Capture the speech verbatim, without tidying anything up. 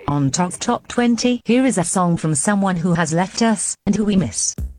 On Top Top twenty, here is a song from someone who has left us and who we miss.